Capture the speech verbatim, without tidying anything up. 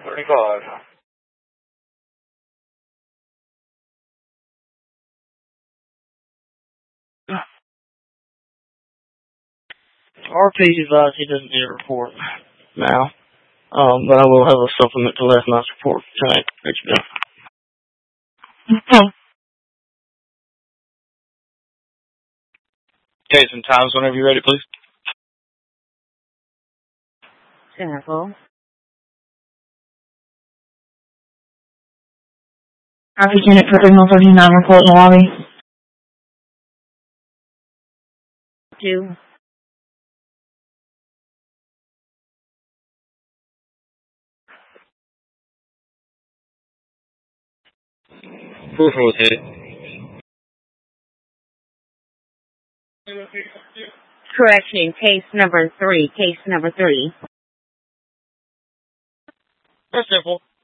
thirty-five. R P advised he doesn't need a report now, um, but I will have a supplement to last night's report tonight. H B O. Days and times whenever you're ready, please. Sample. R P unit for Signal thirty-nine, report in the lobby. Two. Peripheral was hit. Correction, case number three, case number three. That's simple.